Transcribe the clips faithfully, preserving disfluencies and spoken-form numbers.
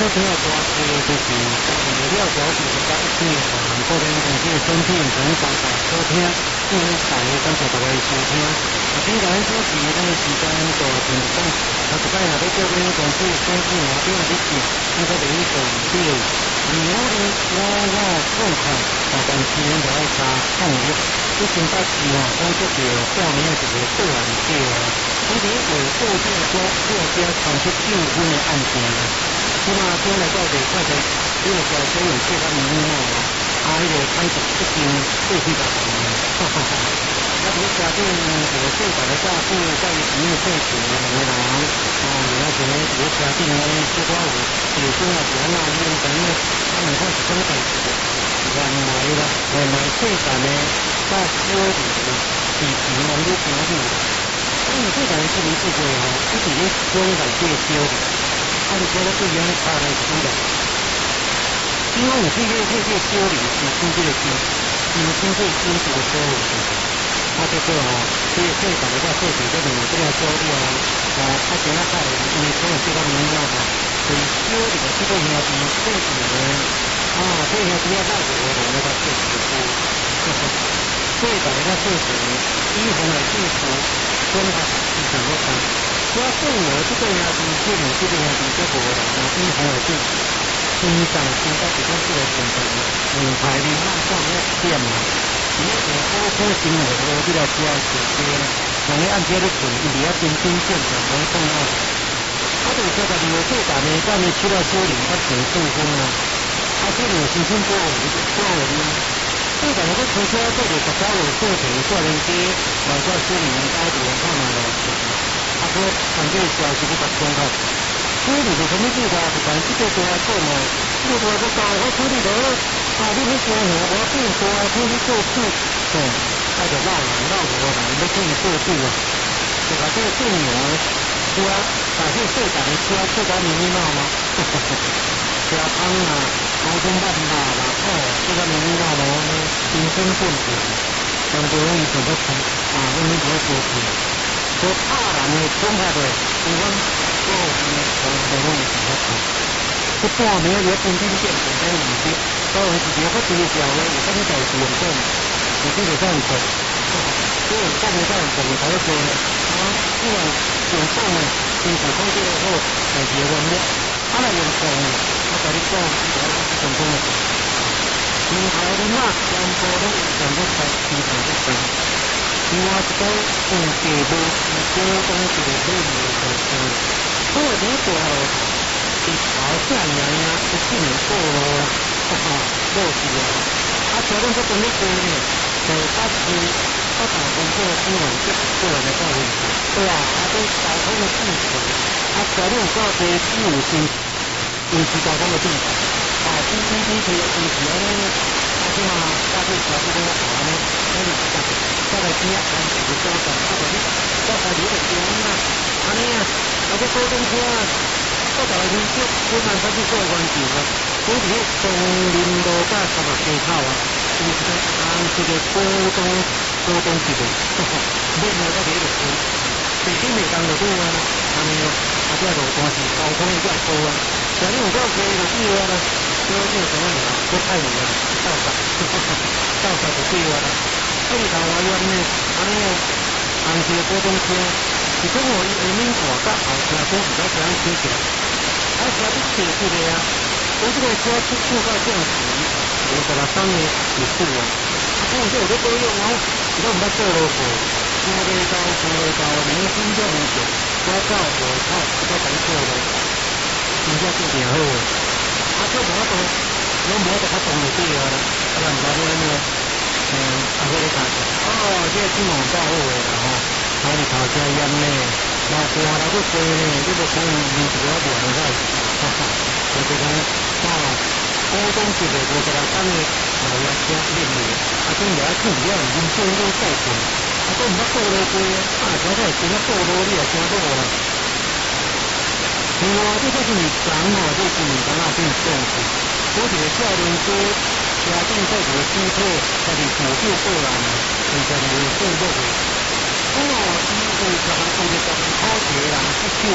最主要抓的就是料条是在一千年个人公司的芯片从上台收听，进入大家感谢大家的收听。啊，今日咱主持呢时间就停讲，啊，一摆若要叫恁公司的芯片啊，变日子，应该就一个月。二五零五五五块，啊，但是咱就爱查创业，以前捌字哦，讲做着下面的一个个人叫啊，其实为做这个做这传出纠纷的案件啊。即马今来到地看者，这个小车有这个名义嘛，啊，迄个开始一斤四千八百元，哈哈哈。啊，如家庭这个最大的大户在于里面退钱的人，啊，你要什么这个家庭呢？这个有有些啊，比如那因为咱们他们开始生产原来的原来生产呢，在修理以前我们都经历，所以这个是民事规哦，一直咧修改这个修理。啊，你觉得不一样差来出来？因为我这个这个修理是经这个经，你们经这个经这个修理，啊，这个哦，这个最早的在做几个你们这个修理哦，啊，他现在在因为所有这个名字哦，所以修理的这个兄弟这几年啊，这个比较大的活动那个确实多，最早的在做什么？一红来祝福，中华市场都看。我对我这个呀，是这里这个呀，比较多的，啊，一红来祝福，经常听到比较这个选择，名牌的那上面店嘛，因为我高科新闻我比较需要时间，从你按揭的存，你要跟跟进的，我会碰到。啊，对，这个你最大呢，在你去到修理，它挺顺风啊，啊，这里新鲜多，我就多了呢。最大的个出车这里十八有做成个人机，我在修理人家的看到了。啊，说反正消息不达公开，处理的什么地方？不管这个多少做嘛，这个多少高，我处理的啊，你不说我，我不说，出去做事，对，那就闹了，闹我了，你们可以做事啊，对吧？这个对牛车，把这个最大的车最高名义闹吗？车汤啊，高中办法啦，哦，这个名义闹了，我们新生混子，很多人怎么看啊？我们不会做事。我怕人的讲法对，我讲我是从从我们自己看，这半暝也本身变成这样子，所以自己不知晓的，有什么代志用讲，有这个这样做，所以这个这样做才会做呢。啊，这样用讲呢，政府讲这个好，代志用了，啊来用讲呢，我跟你讲，我是成功的。名牌的那全部都全部在市场上生。另外一个嗯，节目是广东这个内容的是，所以你做是好像人啊，是进步咯，哈哈，落去啊，啊，条件都怎么多呢？就他是他打工作新闻这个人的道理，对吧？他都交通的地址，啊，条件有够多，四五星，五十交通的地址，啊 ，D D D 这个地址呢，啊，这嘛，大概条件都好呢，那你讲。再来听啊，咱这个交通，啊，你再来你就听啊，安尼啊，那个高中车啊，我台湾就本来他是做关键啊，所以从林路到十六街口啊，有一个按这个高中高中级的，哈哈，另外个别的车，最近的讲就对啊，安尼啊，啊这路段是交通比较多啊，但是有够多就对啊啦，所以这什么呢？不太远啊，到达，哈哈，到达就对啊啦。这里头我用呢，安尼红色高中车，是讲我下面大甲后车都是在这样骑起来，啊，车你骑出来啊，我这个车出出到这样时，我十六三的技术啊，啊，我这有在多用哦，你都唔捌做路过，车尾高车尾高，明星就唔做，我到我靠，我都敢做咯，真正做挺好的，啊，这无法度，我无法度较动就对啊啦，啊，唔知你安尼。嗯，啊，我咧讲，哦，这个新闻报好诶啦吼，啊，你头车烟呢，那挂来个多呢，你就可能你主要两个，哈哈，就是讲，啊，高中级的五十六三的老爷车练的，啊，种了注意啊，因做都够准，啊，都唔捌过路过，啊，条条真啊过路你也听过啦。另外，这就是你讲哦，这是你讲啊，变重视，我这个教练哥。家境在这个机构，家己补救过来，其实是做落去。哦，伊有十万块就十万块钱人去救，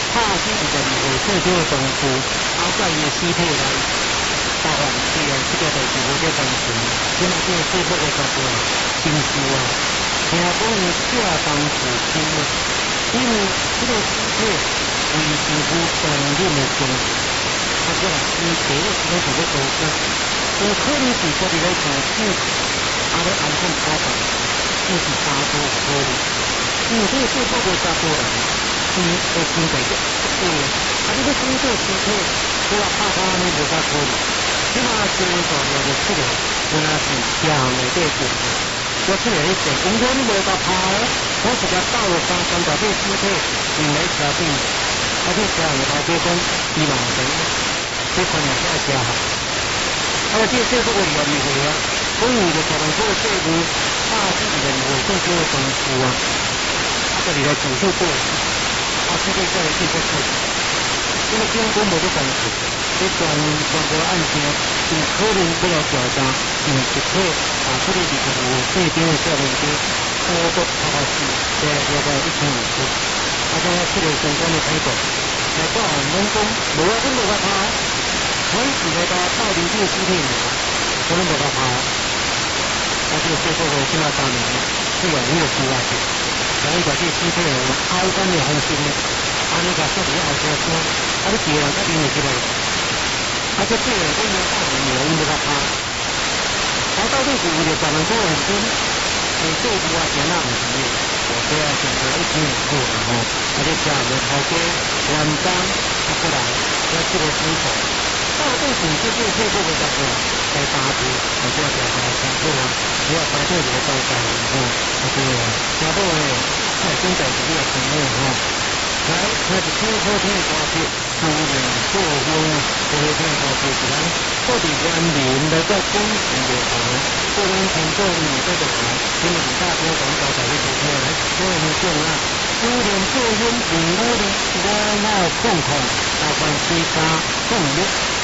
拍死二十二岁做这个同事，后甲伊的尸体来交换，这个这个就是无这同事，即马这个细胞的查甫啊，真是啊，听讲伊下当时真啊，因为这个尸体为身躯重任的重视，啊，再来尸体的时间就要多长，有可能是家己来做手术，啊，咧安全跑动，就是大多可能，因为这个细胞的查甫人。嗯，会身体个不对，啊！你要讲做尸体，你话拍拍安尼无啥可能。即马最大条就出来，原来是墙内底进去，我出来咧坐，如果你无甲拍哦，我直接倒落三三条这尸体用来车顶，啊！这车人头家讲伊嘛是，这可能是爱车行。啊！这这不过二十二岁啊，所以就可能做这个拍死二十二岁做这个功夫啊，啊！这里来主数过。啊，这个叫做技术错误，因为警方无咧重视，这全全部案件有可能要来调查，用一块啊，这个二十五岁顶的少年家，多多拍拍死，这这个一千五十，啊，这个这个相关的态度，来到俺拢讲，无啊，阮无甲拍，阮是来到到邻居尸体里，我拢无甲拍，啊，这个这个起码三年，这个你就出来去。所以把这尸体用凹干的方式呢，安尼甲处理后车车，啊你别人甲因为这个，啊这这个我们大人有因为他拍，啊到底是为了专门做很多，诶这部啊钱啊唔是的，我这啊选择一千五块然后，啊这车的头家员工啊过来要这个支付，到底是这个这个的结果，来打赌，或者调查清楚啊，只要排队这个招商然后。啊，对啊，差不多诶，太现在是比较平稳吼。来，开始听好听的歌曲，苏联作风，好听歌曲是咱到底园林来到公园乐团，个人创作五个乐团，今日大家广告在这边听来，所以讲啊，苏联作风五五零，我我控控，麻烦大家共乐。